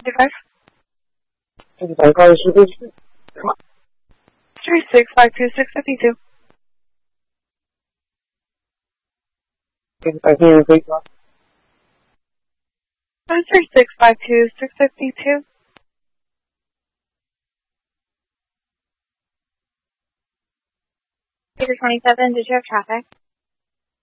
55. 55 call is come on. 3652652. 55 can you repeat that? 3652652. Peter 27, did you have traffic?